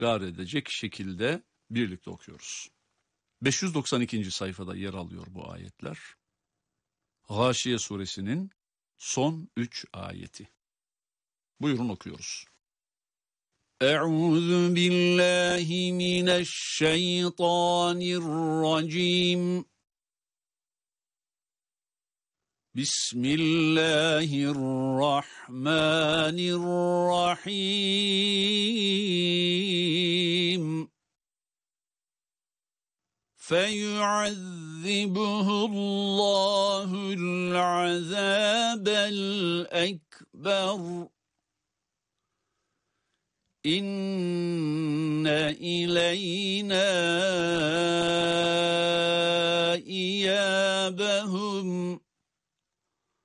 tekrar edecek şekilde birlikte okuyoruz. 592. sayfada yer alıyor bu ayetler. Gâşiye suresinin son 3 ayeti. Buyurun okuyoruz. Eûzü billahi mineşşeytanirracim. Bismillahirrahmanirrahim. فَيُعَذِّبُهُ اللّٰهُ الْعَذَابَ الْأَكْبَرَ إِنَّ إِلَيْنَا إِيَابَهُمْ